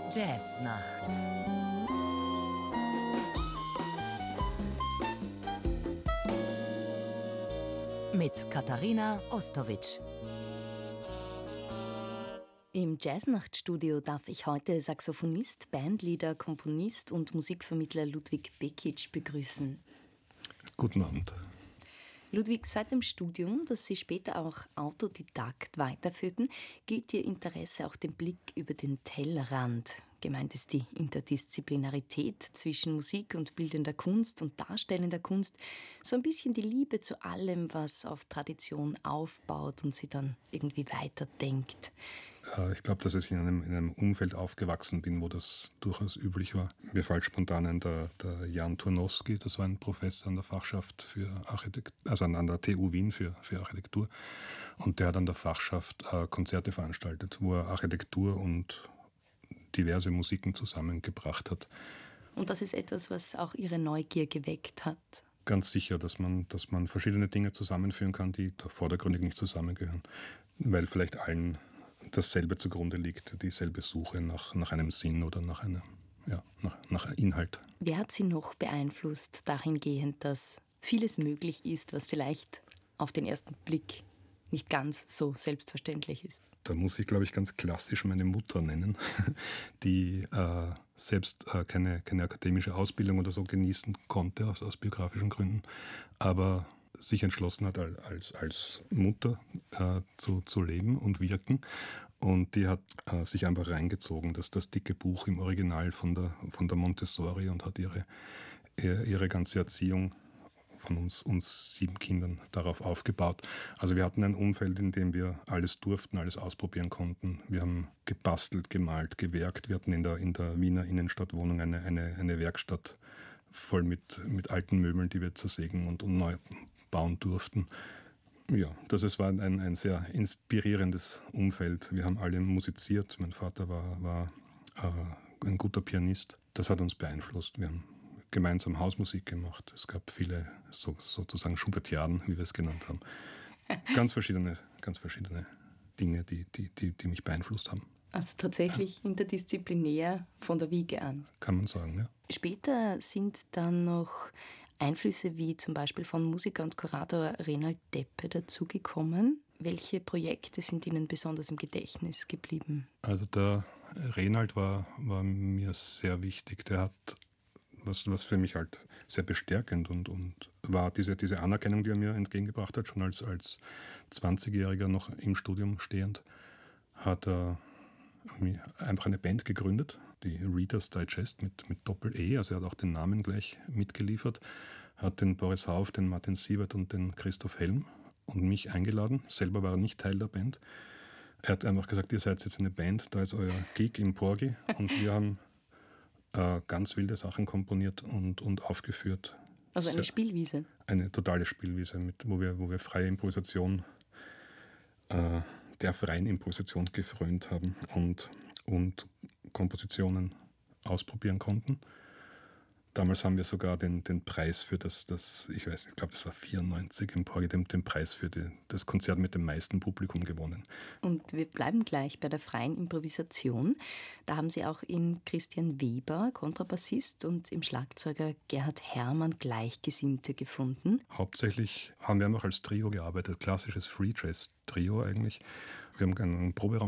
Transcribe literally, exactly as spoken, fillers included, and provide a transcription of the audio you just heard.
Jazznacht. Mit Katharina Ostowitsch. Im Jazznachtstudio darf ich heute Saxophonist, Bandleader, Komponist und Musikvermittler Ludwig Bekic begrüßen. Guten Abend. Ludwig, seit dem Studium, das Sie später auch Autodidakt weiterführten, gilt Ihr Interesse auch dem Blick über den Tellerrand. Gemeint ist die Interdisziplinarität zwischen Musik und bildender Kunst und darstellender Kunst. So ein bisschen die Liebe zu allem, was auf Tradition aufbaut und sie dann irgendwie weiterdenkt. Ich glaube, dass ich in einem, in einem Umfeld aufgewachsen bin, wo das durchaus üblich war. Mir fällt spontan ein, der, der Jan Turnowski, das war ein Professor an der Fachschaft für Architektur, also an der T U Wien für, für Architektur. Und der hat an der Fachschaft äh, Konzerte veranstaltet, wo er Architektur und diverse Musiken zusammengebracht hat. Und das ist etwas, was auch Ihre Neugier geweckt hat? Ganz sicher, dass man, dass man verschiedene Dinge zusammenführen kann, die da vordergründig nicht zusammengehören. Weil vielleicht allen dasselbe zugrunde liegt, dieselbe Suche nach, nach einem Sinn oder nach einem, ja, nach, nach Inhalt. Wer hat Sie noch beeinflusst dahingehend, dass vieles möglich ist, was vielleicht auf den ersten Blick nicht ganz so selbstverständlich ist? Da muss ich, glaube ich, ganz klassisch meine Mutter nennen, die äh, selbst äh, keine, keine akademische Ausbildung oder so genießen konnte, aus, aus biografischen Gründen, aber sich entschlossen hat, als, als Mutter äh, zu, zu leben und wirken. Und die hat äh, sich einfach reingezogen, das, das dicke Buch im Original von der, von der Montessori, und hat ihre, ihre ganze Erziehung von uns, uns sieben Kindern darauf aufgebaut. Also wir hatten ein Umfeld, in dem wir alles durften, alles ausprobieren konnten. Wir haben gebastelt, gemalt, gewerkt. Wir hatten in der, in der Wiener Innenstadtwohnung eine, eine, eine Werkstatt voll mit, mit alten Möbeln, die wir zersägen und, und neu bauen durften. Ja, das ist, war ein, ein sehr inspirierendes Umfeld. Wir haben alle musiziert. Mein Vater war, war äh, ein guter Pianist. Das hat uns beeinflusst. Wir haben gemeinsam Hausmusik gemacht. Es gab viele so, sozusagen Schubertiaden, wie wir es genannt haben. Ganz verschiedene, ganz verschiedene Dinge, die, die, die, die mich beeinflusst haben. Also tatsächlich interdisziplinär von der Wiege an. Kann man sagen, ja. Später sind dann noch Einflüsse wie zum Beispiel von Musiker und Kurator Renald Deppe dazugekommen. Welche Projekte sind Ihnen besonders im Gedächtnis geblieben? Also der Renald war, war mir sehr wichtig. Der hat, was, was für mich halt sehr bestärkend und, und war diese, diese Anerkennung, die er mir entgegengebracht hat, schon als, als zwanzigjähriger noch im Studium stehend, hat er einfach eine Band gegründet, die Reader's Digest mit, mit Doppel-E, also er hat auch den Namen gleich mitgeliefert, hat den Boris Hauff, den Martin Sievert und den Christoph Helm und mich eingeladen. Selber war er nicht Teil der Band. Er hat einfach gesagt, ihr seid jetzt eine Band, da ist euer Gig im Porgy, und wir haben äh, ganz wilde Sachen komponiert und, und aufgeführt. Also eine Sehr, Spielwiese? Eine totale Spielwiese, mit, wo, wir, wo wir freie Improvisation äh, der freien Improvisation gefrönt haben und, und Kompositionen ausprobieren konnten. Damals haben wir sogar den, den Preis für das, das, ich weiß, ich glaube, das war vierundneunzig im Porgy, den, den Preis für die, das Konzert mit dem meisten Publikum gewonnen. Und wir bleiben gleich bei der freien Improvisation. Da haben Sie auch in Christian Weber, Kontrabassist, und im Schlagzeuger Gerhard Herrmann Gleichgesinnte gefunden. Hauptsächlich haben wir einfach als Trio gearbeitet, klassisches Free Jazz Trio eigentlich. Wir haben einen Proberaum